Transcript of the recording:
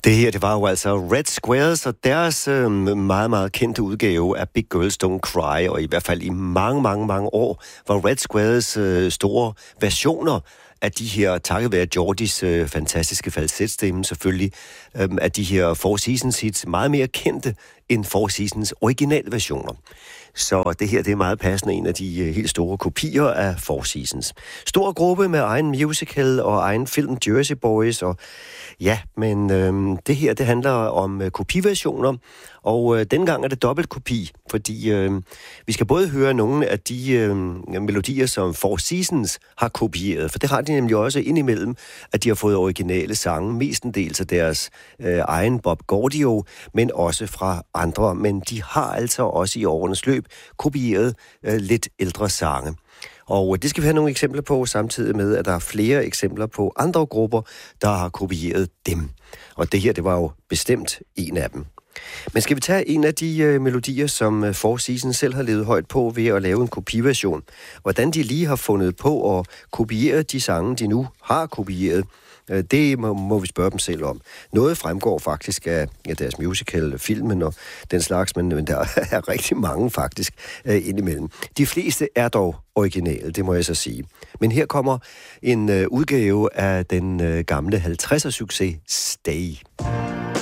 Det her, det var jo altså Red Squares og deres meget, meget kendte udgave af Big Girls Don't Cry, og i hvert fald i mange, mange, mange år var Red Squares store versioner af de her, takket være Geordies fantastiske falsetstemme selvfølgelig, af de her Four Seasons hits, meget mere kendte end Four Seasons originalversioner. Så det her, det er meget passende en af de helt store kopier af Four Seasons. Stor gruppe med egen musical og egen film, Jersey Boys, og ja, men det her, det handler om kopiversioner, og dengang er det dobbelt kopi, fordi vi skal både høre nogle af de melodier, som Four Seasons har kopieret, for det har de nemlig også indimellem, at de har fået originale sange, mestendels af deres egen Bob Gaudio, men også fra andre, men de har altså også i årenes løb kopieret lidt ældre sange. Og det skal vi have nogle eksempler på, samtidig med, at der er flere eksempler på andre grupper, der har kopieret dem. Og det her, det var jo bestemt en af dem. Men skal vi tage en af de melodier, som Four Seasons selv har levet højt på ved at lave en kopiversion? Hvordan de lige har fundet på at kopiere de sange, de nu har kopieret, det må vi spørge dem selv om. Noget fremgår faktisk af deres musical, filmen og den slags, men der er rigtig mange faktisk indimellem. De fleste er dog originale, det må jeg så sige. Men her kommer en udgave af den gamle 50'er succes Stay.